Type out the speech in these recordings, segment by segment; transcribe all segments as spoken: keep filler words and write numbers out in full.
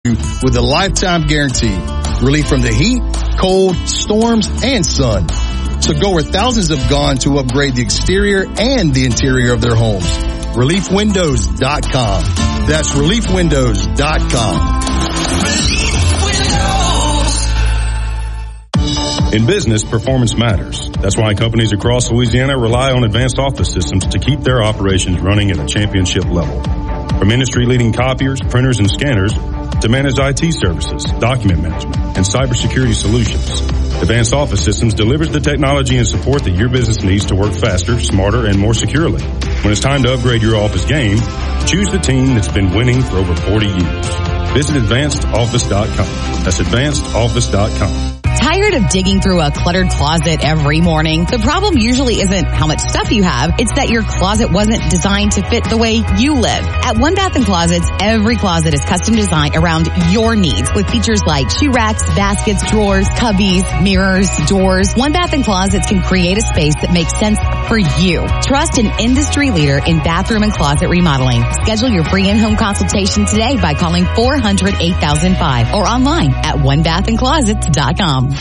with a lifetime guarantee. Relief from the heat, cold, storms, and sun. So go where thousands have gone to upgrade the exterior and the interior of their homes. relief windows dot com. That's relief windows dot com. In business, performance matters. That's why companies across Louisiana rely on Advanced Office Systems to keep their operations running at a championship level. From industry-leading copiers, printers, and scanners to managed I T services, document management, and cybersecurity solutions, Advanced Office Systems delivers the technology and support that your business needs to work faster, smarter, and more securely. When it's time to upgrade your office game, choose the team that's been winning for over forty years. Visit advanced office dot com. That's advanced office dot com. Tired of digging through a cluttered closet every morning? The problem usually isn't how much stuff you have. It's that your closet wasn't designed to fit the way you live. At One Bath and Closets, every closet is custom designed around your needs with features like shoe racks, baskets, drawers, cubbies, mirrors, doors. One Bath and Closets can create a space that makes sense for you. Trust an industry leader in bathroom and closet remodeling. Schedule your free in-home consultation today by calling four hundred, eight thousand five or online at one bath and closets dot com.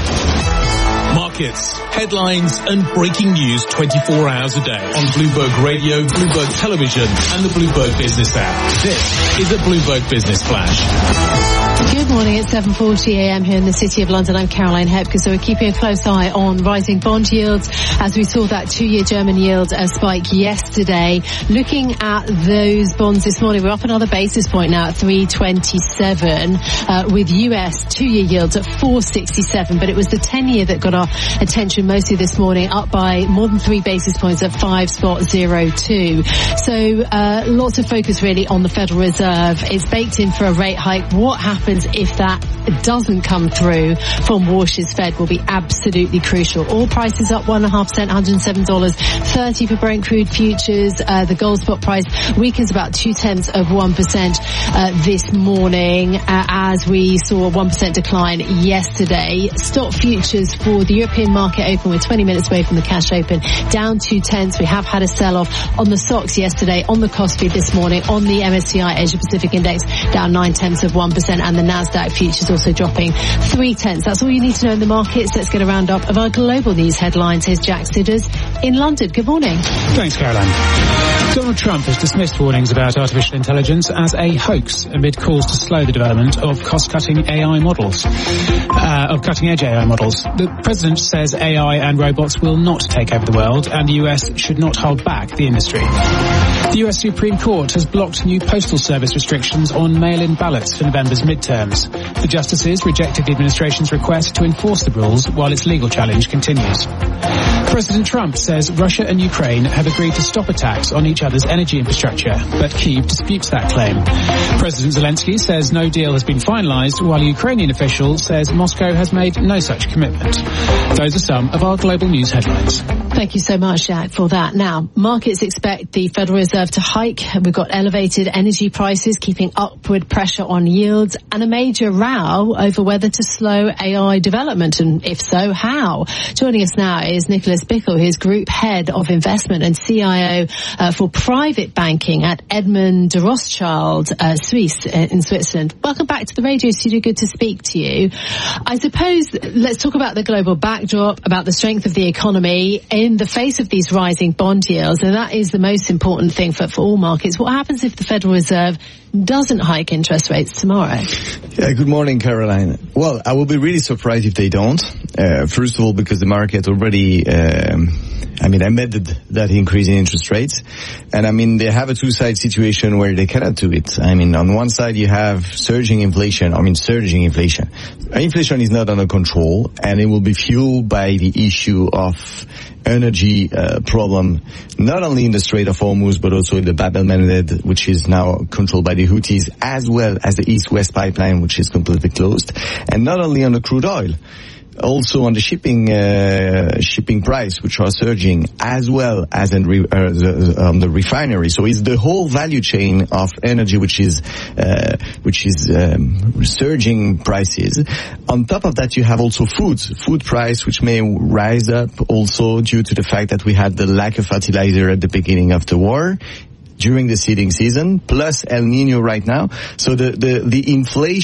Markets, headlines, and breaking news twenty-four hours a day on Bloomberg Radio, Bloomberg Television, and the Bloomberg Business app. This is a Bloomberg Business Flash. Good morning. It's seven forty a.m. here in the City of London. I'm Caroline Hepker. So we're keeping a close eye on rising bond yields as we saw that two-year German yield uh, spike yesterday. Looking at those bonds this morning, we're up another basis point now at three twenty-seven uh, with U S two-year yields at four sixty-seven. But it was the ten-year that got our attention mostly this morning, up by more than three basis points at five spot zero two. So uh, lots of focus really on the Federal Reserve. It's baked in for a rate hike. What happens if that doesn't come through from Walsh's Fed will be absolutely crucial. Oil prices up one and a half percent, one hundred seven dollars thirty for Brent crude futures. Uh, the gold spot price weakens about two tenths of one percent uh, this morning, uh, as we saw a one percent decline yesterday. Stock futures for the European market open. We're twenty minutes away from the cash open, down two tenths. We have had a sell-off on the stocks yesterday, on the Kospi this morning, on the M S C I Asia Pacific Index down nine tenths of one percent, and the Nasdaq futures also dropping three tenths. That's all you need to know in the markets. Let's get a roundup of our global news headlines. Here's Jack Sidders in London. Good morning. Thanks, Caroline. Donald Trump has dismissed warnings about artificial intelligence as a hoax amid calls to slow the development of cost-cutting A I models, uh, of cutting-edge A I models. The president says A I and robots will not take over the world, and the U S should not hold back the industry. The U S Supreme Court has blocked new postal service restrictions on mail-in ballots for November's midterms. The justices rejected the administration's request to enforce the rules while its legal challenge continues. President Trump says Russia and Ukraine have agreed to stop attacks on each other's energy infrastructure, but Kyiv disputes that claim. President Zelensky says no deal has been finalized, while a Ukrainian official says Moscow has made no such commitment. Those are some of our global news headlines. Thank you so much, Jack, for that. Now, markets expect the Federal Reserve to hike. We've got elevated energy prices keeping upward pressure on yields, and a major row over whether to slow A I development, and if so, how. Joining us now is Nicholas Bickel, who's Group Head of Investment and C I O uh, for Private Banking at Edmond de Rothschild uh, Suisse uh, in Switzerland. Welcome back to the radio studio. Good to speak to you. I suppose let's talk about the global backdrop, about the strength of the economy in the face of these rising bond yields, and that is the most important thing for, for all markets. What happens if the Federal Reserve doesn't hike interest rates tomorrow? Yeah, good morning, Caroline. Well, I will be really surprised if they don't. Uh, first of all, because the market already, um, I mean, embedded that increase in interest rates. And I mean, they have a two-side situation where they cannot do it. I mean, on one side, you have surging inflation. I mean, surging inflation. Inflation is not under control, and it will be fueled by the issue of energy uh, problem, not only in the Strait of Hormuz, but also in the Bab el-Mandeb, which is now controlled by the Houthis, as well as the East-West pipeline, which is completely closed, and not only on the crude oil, also on the shipping uh, shipping price, which are surging, as well as in re, uh, the, um, the refinery. So it's the whole value chain of energy which is uh, which is um, surging prices. On top of that, you have also food food price, which may rise up also due to the fact that we had the lack of fertilizer at the beginning of the war, during the seeding season, plus El Nino right now. So the, the, the inflation